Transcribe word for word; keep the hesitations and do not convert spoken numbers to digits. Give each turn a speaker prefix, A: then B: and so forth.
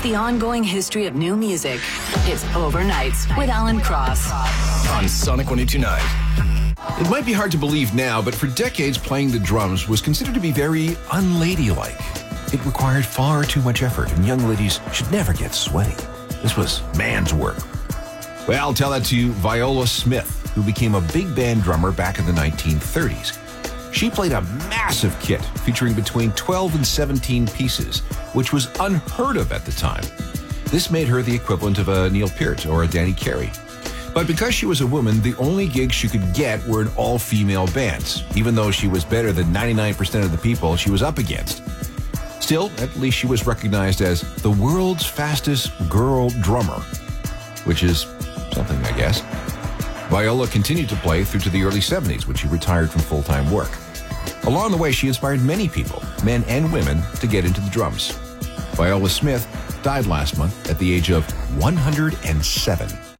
A: the ongoing history of new music. It's Overnights with Alan Cross
B: on Sonic one oh two point nine.
C: It might be hard to believe now, but for decades, playing the drums was considered to be very unladylike. It required far too much effort, and young ladies should never get sweaty. This was man's work. Well, tell that to Viola Smith, who became a big band drummer back in the nineteen thirties. She played a massive kit featuring between twelve and seventeen pieces, which was unheard of at the time. This made her the equivalent of a Neil Peart or a Danny Carey. But because she was a woman, the only gigs she could get were in all-female bands, even though she was better than ninety-nine percent of the people she was up against. Still, at least she was recognized as the world's fastest girl drummer, which is something, I guess. Viola continued to play through to the early seventies, when she retired from full-time work. Along the way, she inspired many people, men and women, to get into the drums. Viola Smith died last month at the age of one hundred seven.